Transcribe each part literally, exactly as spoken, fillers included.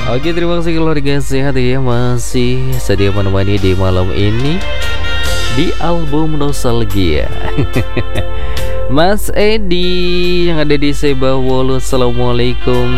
Oke, terima kasih keluarga sehat ya, masih sedia menemani di malam ini di album nostalgia. Mas Edi yang ada di Seba Wolo, assalamualaikum.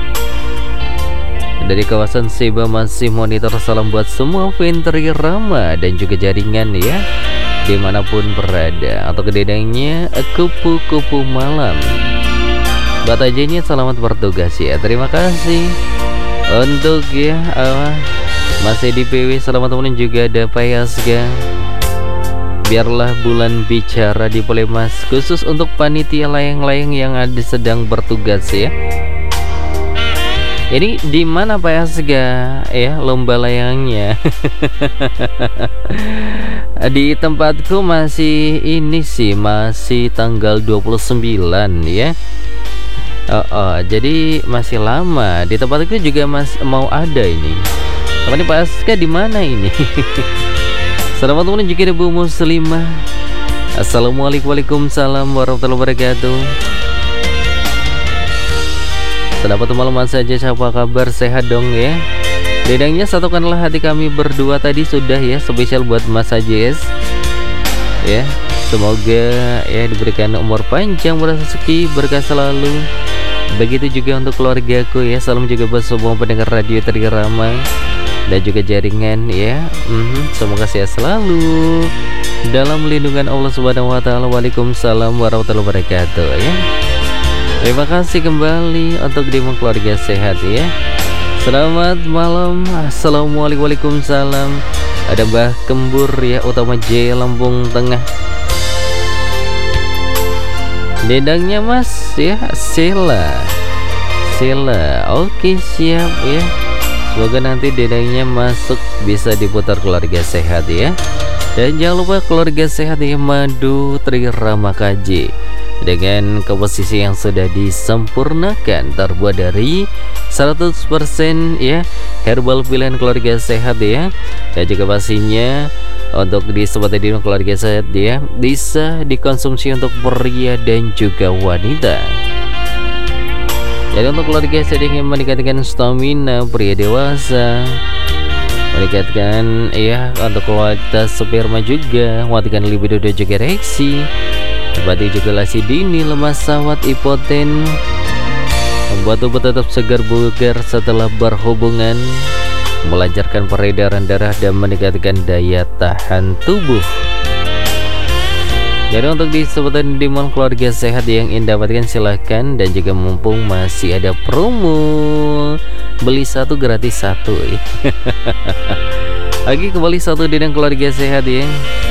Dari kawasan Seba masih monitor, salam buat semua Ventri Rama dan juga jaringan ya, dimanapun berada. Atau kededangnya kupu-kupu malam. Buat ajanya selamat bertugas ya, terima kasih. Untuk ya uh, masih di P W, selamat teman, juga ada Payasga. Biarlah bulan bicara di Polemas, khusus untuk panitia layang-layang yang ada sedang bertugas ya. Ini di mana Payasga ya lomba layangnya? Di tempatku masih ini sih, masih tanggal dua puluh sembilan ya. Oh, oh, jadi masih lama. Di tempat itu juga masih mau ada ini. Teman Pak Aska di mana ini? Selamat teman juga Bu Muslimah. Assalamualaikum warahmatullahi wabarakatuh. Selamat malam saja, siapa kabar, sehat dong ya? Dedangnya satukanlah hati kami berdua tadi sudah ya, spesial buat Mas Ajes. Ya, semoga ya diberikan umur panjang, berrezeki, berkah selalu. Begitu juga untuk keluargaku ya, salam juga buat semua pendengar radio Trirama dan juga jaringan ya. mm-hmm. Semoga sehat selalu dalam lindungan Allah Subhanahu Wa Taala. Waalaikumsalam warahmatullahi wabarakatuh ya. Terima kasih kembali untuk dimang keluarga sehat ya. Selamat malam, assalamualaikum, waalaikumsalam. Ada Mbah Kembur ya, Utama J, Lampung Tengah. Dedangnya Mas ya, Sela Sela, oke siap ya. Semoga nanti dedangnya masuk bisa diputar keluarga sehat ya. Dan jangan lupa keluarga sehat ya, Madu Trirama K J dengan komposisi yang sudah disempurnakan, terbuat dari seratus persen ya herbal pilihan keluarga sehat ya. Dan juga pastinya untuk di sobat di keluarga sehat ya, bisa dikonsumsi untuk pria dan juga wanita. Jadi untuk keluarga sehat yang meningkatkan stamina pria dewasa, meningkatkan ya untuk kualitas sperma juga, mematikan libido dan juga ereksi, berarti juga lasi dini, lemas sawat, impoten, membuat tubuh tetap segar bugar setelah berhubungan, melancarkan peredaran darah dan meningkatkan daya tahan tubuh. Jadi untuk di sebutan Dimon keluarga sehat yang ingin dapatkan silahkan, dan juga mumpung masih ada promo beli satu gratis satu ya. Lagi kembali satu dengan keluarga sehat ya.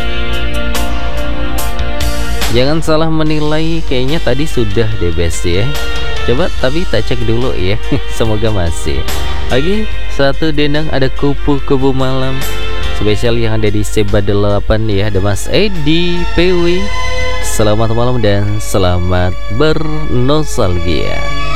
Jangan salah menilai, kayaknya tadi sudah deh best ya. Coba tapi tak cek dulu ya. Semoga masih. Lagi satu dendang ada kupu-kupu malam spesial yang ada di Seba delapan ya. Ada Mas Edi P W. Selamat malam dan selamat bernostalgia.